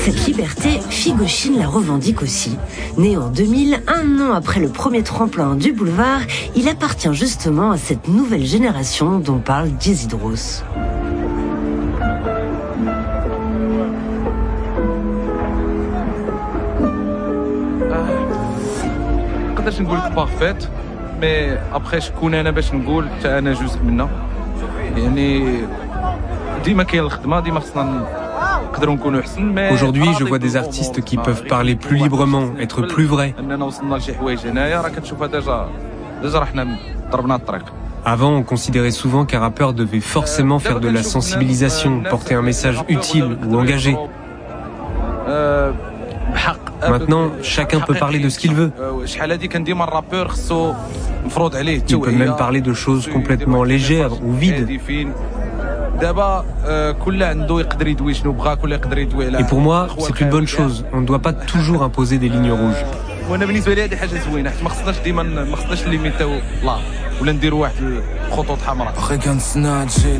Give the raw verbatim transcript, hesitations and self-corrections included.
Cette liberté, Figo Shin la revendique aussi. Né en deux mille, un an après le premier tremplin du boulevard, il appartient justement à cette nouvelle génération dont parle Dizidros. نقدرش نقول لك بارفيت مي ابخي شكون انا باش نقول حتى انا جزء منها يعني ديما كاين الخدمه ديما خصنا نقدروا نكونوا احسن. Aujourd'hui, je vois des artistes qui peuvent parler plus librement, être plus vrais. اننا وصلنا لشي حوايج هنايا راه كتشوفها ديجا ديجا راه حنا ضربنا الطريق. Avant, on considérait souvent qu'un rappeur devait forcément faire de la sensibilisation, porter un message utile ou engagé. Maintenant, chacun peut parler de ce qu'il veut. Il peut même parler de choses complètement légères ou vides. Et pour moi, c'est une bonne chose. On ne doit pas toujours imposer des lignes rouges. ولا نديروا واحد الخطوط حمراء.